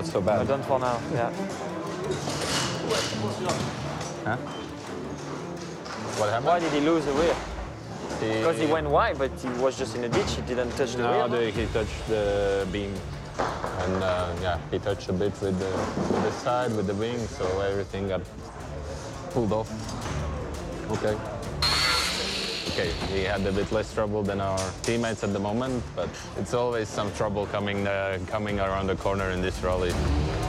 so bad. Done for now, yeah. Huh? What happened? Why did he lose the rear? Because he went wide, but he was just in a ditch. He didn't touch the No, rear. he touched the beam. And yeah, he touched a bit with the side, with the wing, so everything got pulled off. Okay. Okay, he had a bit less trouble than our teammates at the moment, but it's always some trouble coming around the corner in this rally.